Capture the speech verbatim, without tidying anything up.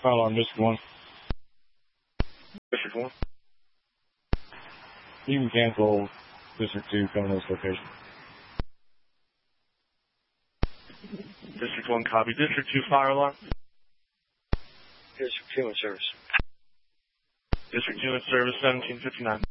Fire alarm, District one. District one. You can cancel District two coming to this location. District one, copy. District two, fire alarm. District two in service. District two in service, seventeen fifty-nine.